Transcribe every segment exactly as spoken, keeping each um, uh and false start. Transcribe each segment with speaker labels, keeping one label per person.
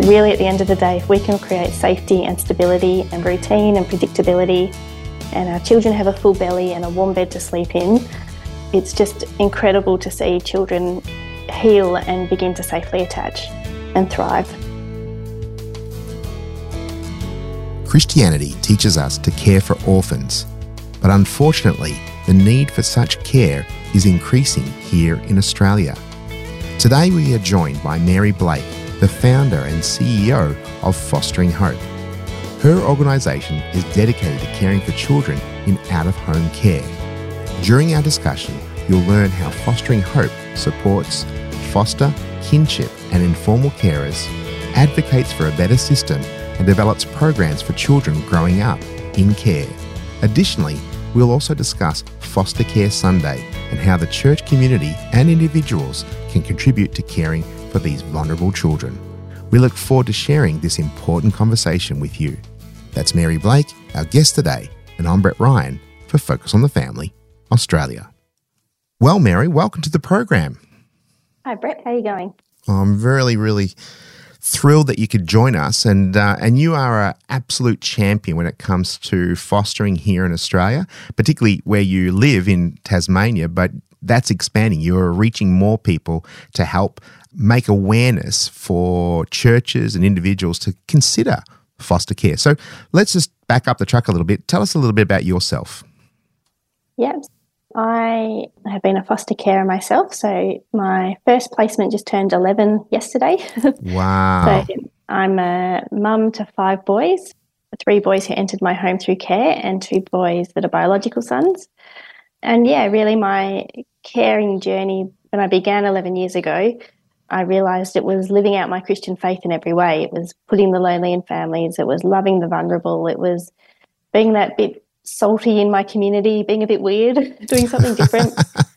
Speaker 1: really, at the end of the day, if we can create safety and stability and routine and predictability, and our children have a full belly and a warm bed to sleep in, it's just incredible to see children heal and begin to safely attach and thrive.
Speaker 2: Christianity teaches us to care for orphans, but unfortunately, the need for such care is increasing here in Australia. Today we are joined by Mary Blake, the founder and C E O of Fostering Hope. Her organisation is dedicated to caring for children in out-of-home care. During our discussion, you'll learn how Fostering Hope supports foster, kinship and informal carers, advocates for a better system and develops programs for children growing up in care. Additionally, we'll also discuss Foster Care Sunday and how the church community and individuals can contribute to caring for these vulnerable children. We look forward to sharing this important conversation with you. That's Mary Blake, our guest today, and I'm Brett Ryan for Focus on the Family, Australia. Well, Mary, welcome to the program.
Speaker 1: Hi, Brett. How are you going?
Speaker 2: I'm really, really thrilled that you could join us, and uh, and you are an absolute champion when it comes to fostering here in Australia, particularly where you live in Tasmania, but that's expanding. You're reaching more people to help make awareness for churches and individuals to consider foster care. So let's just back up the truck a little bit. Tell us a little bit about yourself.
Speaker 1: Yep. I have been a foster carer myself. So my first placement just turned eleven yesterday.
Speaker 2: Wow.
Speaker 1: So I'm a mum to five boys, three boys who entered my home through care and two boys that are biological sons. And yeah, really my caring journey, when I began eleven years ago, I realised it was living out my Christian faith in every way. It was putting the lonely in families. It was loving the vulnerable. It was being that bit salty in my community, being a bit weird, doing something different.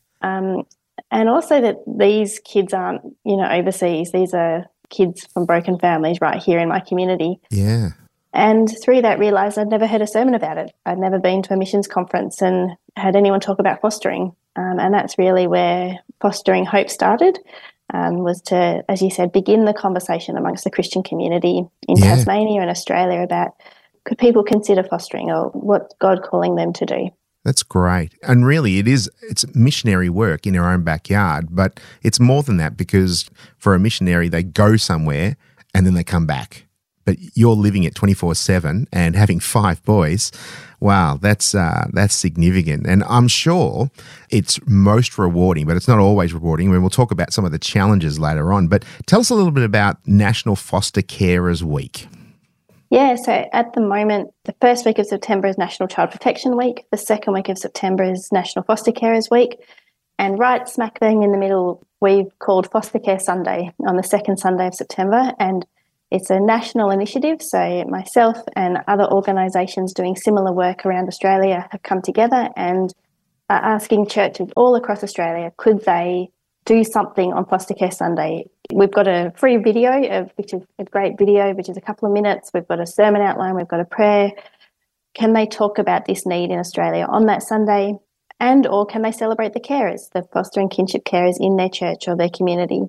Speaker 1: um, and also that these kids aren't, you know, overseas. These are kids from broken families right here in my community.
Speaker 2: Yeah.
Speaker 1: And through that realised I'd never heard a sermon about it. I'd never been to a missions conference and had anyone talk about fostering. Um, and that's really where Fostering Hope started, um, was to, as you said, begin the conversation amongst the Christian community in
Speaker 2: Yeah.
Speaker 1: Tasmania and Australia about could people consider fostering or what God calling them to do.
Speaker 2: That's great. And really it is, it's missionary work in our own backyard, but it's more than that, because for a missionary, they go somewhere and then they come back. But you're living it twenty-four seven and having five boys. Wow, that's uh, that's significant. And I'm sure it's most rewarding, but it's not always rewarding. I mean, we'll talk about some of the challenges later on. But tell us a little bit about National Foster Carers Week.
Speaker 1: Yeah, so at the moment, the first week of September is National Child Protection Week. The second week of September is National Foster Carers Week. And right smack bang in the middle, we've called Foster Care Sunday on the second Sunday of September. And it's a national initiative. So myself and other organisations doing similar work around Australia have come together and are asking churches all across Australia, could they do something on Foster Care Sunday? We've got a free video, of which is a great video, which is a couple of minutes. We've got a sermon outline. We've got a prayer. Can they talk about this need in Australia on that Sunday? And or can they celebrate the carers, the foster and kinship carers in their church or their community?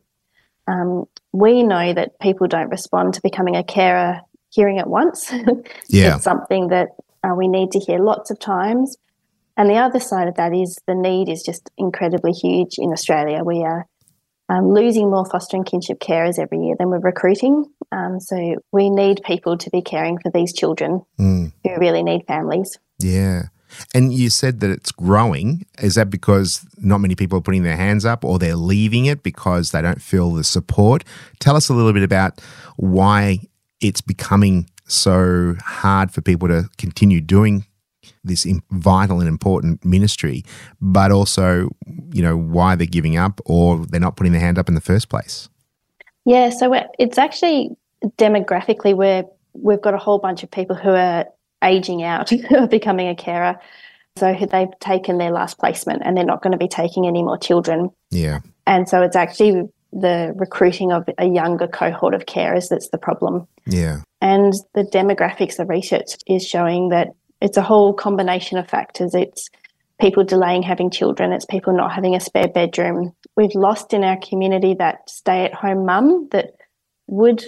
Speaker 1: Um, we know that people don't respond to becoming a carer hearing it once.
Speaker 2: Yeah.
Speaker 1: It's something that uh, we need to hear lots of times. And the other side of that is the need is just incredibly huge in Australia. We are um, losing more foster and kinship carers every year than we're recruiting. Um, so we need people to be caring for these children mm. who really need families.
Speaker 2: Yeah. And you said that it's growing. Is that because not many people are putting their hands up, or they're leaving it because they don't feel the support? Tell us a little bit about why it's becoming so hard for people to continue doing this vital and important ministry, but also, you know, why they're giving up or they're not putting their hand up in the first place.
Speaker 1: Yeah, so it's actually demographically where we've got a whole bunch of people who are aging out, becoming a carer. So they've taken their last placement and they're not going to be taking any more children.
Speaker 2: Yeah.
Speaker 1: And so it's actually the recruiting of a younger cohort of carers that's the problem.
Speaker 2: Yeah.
Speaker 1: And the demographics of research is showing that it's a whole combination of factors. It's people delaying having children. It's people not having a spare bedroom. We've lost in our community that stay-at-home mum that would,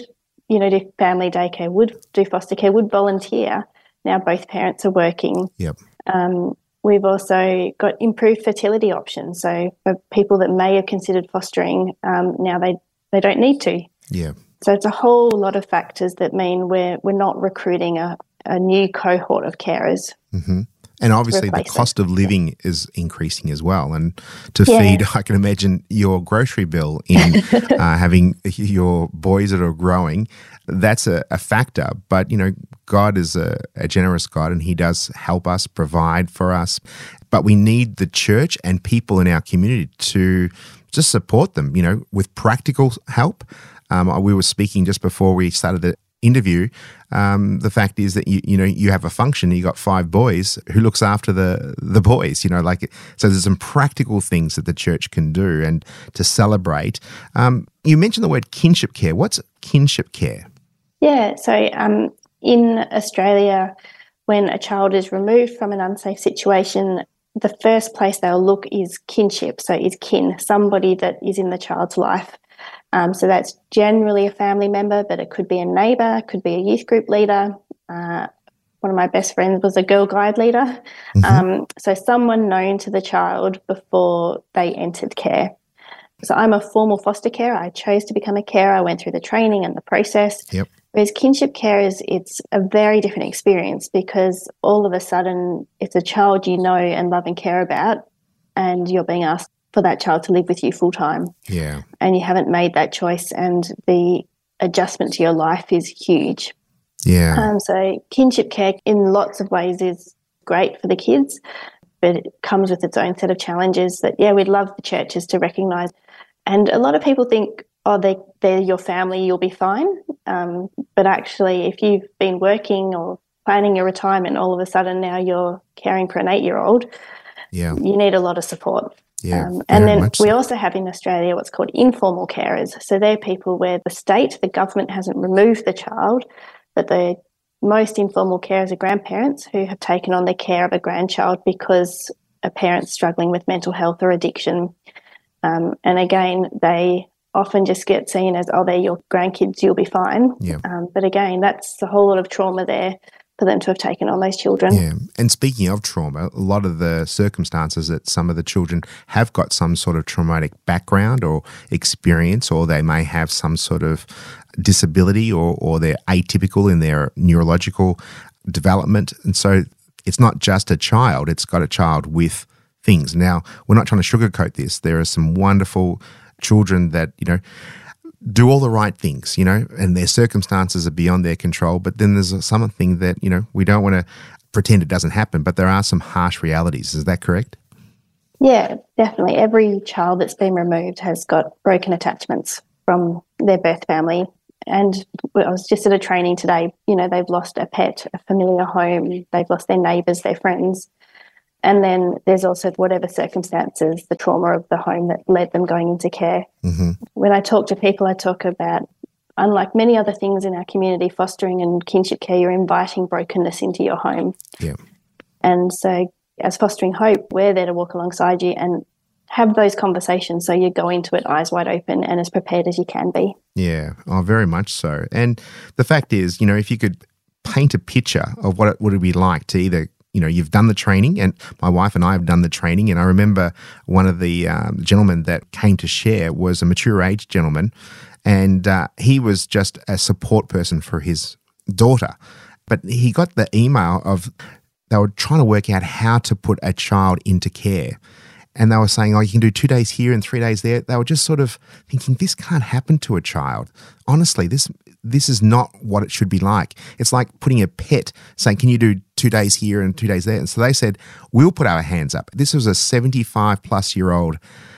Speaker 1: you know, do family daycare, would do foster care, would volunteer. Now both parents are working.
Speaker 2: Yep.
Speaker 1: Um, we've also got improved fertility options. So for people that may have considered fostering, um, now they, they don't need to.
Speaker 2: Yeah.
Speaker 1: So it's a whole lot of factors that mean we're we're not recruiting a, a new cohort of carers.
Speaker 2: Mm-hmm. And obviously the cost of living yeah. is increasing as well. And to yeah. feed, I can imagine your grocery bill in uh, having your boys that are growing, that's a, a factor. But, you know, God is a, a generous God and he does help us, provide for us. But we need the church and people in our community to just support them, you know, with practical help. Um, we were speaking just before we started the interview. Um, the fact is that you you know you have a function. You got five boys. Who looks after the the boys? You know, like so. There's some practical things that the church can do and to celebrate. Um, you mentioned the word kinship care. What's kinship care?
Speaker 1: Yeah. So um, in Australia, when a child is removed from an unsafe situation, the first place they'll look is kinship. So is kin, somebody that is in the child's life. Um, so that's generally a family member, but it could be a neighbour, could be a youth group leader. Uh, one of my best friends was a Girl Guide leader. Mm-hmm. Um, so someone known to the child before they entered care. So I'm a formal foster carer. I chose to become a carer. I went through the training and the process.
Speaker 2: Yep.
Speaker 1: Whereas kinship care is, it's a very different experience because all of a sudden it's a child you know and love and care about, and you're being asked for that child to live with you full time.
Speaker 2: Yeah.
Speaker 1: And you haven't made that choice, and the adjustment to your life is huge.
Speaker 2: Yeah.
Speaker 1: Um, so kinship care in lots of ways is great for the kids, but it comes with its own set of challenges that, yeah, we'd love the churches to recognise. And a lot of people think, oh, they, they're your family, you'll be fine. Um, but actually, if you've been working or planning your retirement, all of a sudden now you're caring for an eight-year-old,
Speaker 2: yeah.
Speaker 1: you need a lot of support.
Speaker 2: Yeah,
Speaker 1: um, and then we
Speaker 2: so.
Speaker 1: also have in Australia what's called informal carers. So they're people where the state, the government hasn't removed the child, but the most informal carers are grandparents who have taken on the care of a grandchild because a parent's struggling with mental health or addiction. Um, and again, they often just get seen as, oh, they're your grandkids, you'll be fine.
Speaker 2: Yeah.
Speaker 1: Um, but again, that's a whole lot of trauma there for them to have taken on those children.
Speaker 2: Yeah. And speaking of trauma, a lot of the circumstances that some of the children have got some sort of traumatic background or experience, or they may have some sort of disability, or, or they're atypical in their neurological development. And so it's not just a child, it's got a child with things. Now, we're not trying to sugarcoat this. There are some wonderful children that, you know, do all the right things, you know, and their circumstances are beyond their control. But then there's something that, you know, we don't want to pretend it doesn't happen, but there are some harsh realities. Is that correct?
Speaker 1: Yeah, definitely. Every child that's been removed has got broken attachments from their birth family. And I was just at a training today, you know, they've lost a pet, a familiar home, they've lost their neighbours, their friends. And then there's also whatever circumstances, the trauma of the home that led them going into care.
Speaker 2: Mm-hmm.
Speaker 1: When I talk to people, I talk about, unlike many other things in our community, fostering and kinship care, you're inviting brokenness into your home.
Speaker 2: Yeah.
Speaker 1: And so as Fostering Hope, we're there to walk alongside you and have those conversations so you go into it eyes wide open and as prepared as you can be.
Speaker 2: Yeah, oh, very much so. And the fact is, you know, if you could paint a picture of what it would be like to either, you know, you've done the training, and my wife and I have done the training. And I remember one of the um, gentlemen that came to share was a mature age gentleman, and uh, he was just a support person for his daughter. But he got the email of, they were trying to work out how to put a child into care. And they were saying, oh, you can do two days here and three days there. They were just sort of thinking, this can't happen to a child. Honestly, this this is not what it should be like. It's like putting a pet, saying, can you do two days here and two days there? And so they said, we'll put our hands up. This was a seventy-five plus year old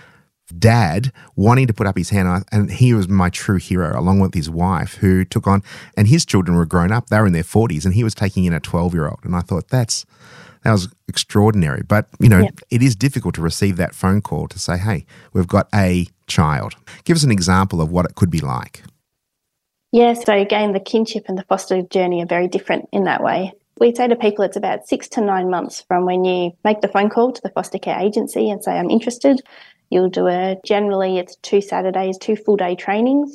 Speaker 2: dad wanting to put up his hand, and he was my true hero, along with his wife, who took on, and his children were grown up. They were in their forties, and he was taking in a twelve-year-old. And I thought, that's That was extraordinary. But, you know, yep. It is difficult to receive that phone call to say, hey, we've got a child. Give us an example of what it could be like.
Speaker 1: Yeah, so again, the kinship and the foster journey are very different in that way. We say to people it's about six to nine months from when you make the phone call to the foster care agency and say, I'm interested. You'll do a, generally it's two Saturdays, two full day trainings.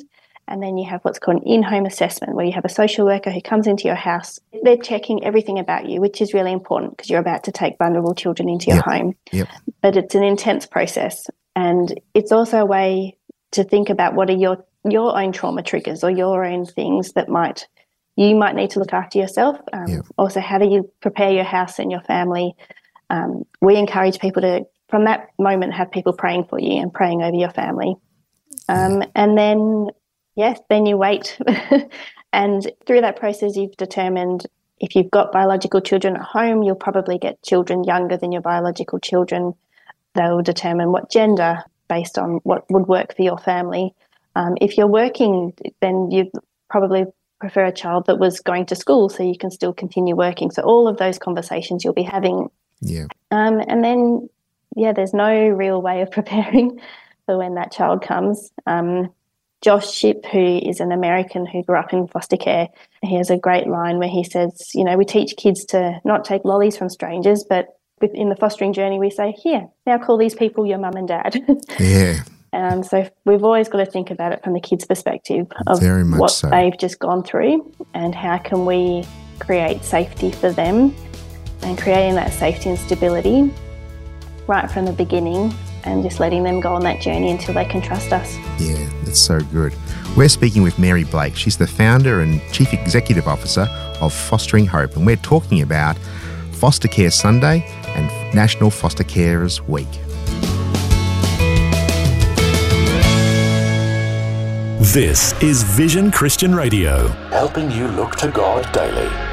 Speaker 1: And then you have what's called an in-home assessment, where you have a social worker who comes into your house. They're checking everything about you, which is really important because you're about to take vulnerable children into your
Speaker 2: Yep.
Speaker 1: home.
Speaker 2: Yep.
Speaker 1: But it's an intense process. And it's also a way to think about what are your, your own trauma triggers or your own things that might you might need to look after yourself. Um,
Speaker 2: Yep.
Speaker 1: Also, how do you prepare your house and your family? Um, we encourage people to, from that moment, have people praying for you and praying over your family. Um, and then, yes, then you wait. And through that process, you've determined if you've got biological children at home, you'll probably get children younger than your biological children. They'll determine what gender based on what would work for your family. Um, if you're working, then you'd probably prefer a child that was going to school so you can still continue working. So all of those conversations you'll be having.
Speaker 2: Yeah.
Speaker 1: Um, and then, yeah, there's no real way of preparing for when that child comes. Um, Josh Shipp, who is an American who grew up in foster care, he has a great line where he says, you know, we teach kids to not take lollies from strangers, but in the fostering journey we say, here, now call these people your mum and dad.
Speaker 2: Yeah.
Speaker 1: Um, so we've always got to think about it from the kids' perspective of
Speaker 2: Very much
Speaker 1: what
Speaker 2: so.
Speaker 1: they've just gone through and how can we create safety for them, and creating that safety and stability right from the beginning and just letting them go on that journey until they can trust us.
Speaker 2: Yeah, that's so good. We're speaking with Mary Blake. She's the founder and Chief Executive Officer of Fostering Hope, and we're talking about Foster Care Sunday and National Foster Carers Week.
Speaker 3: This is Vision Christian Radio, helping you look to God daily.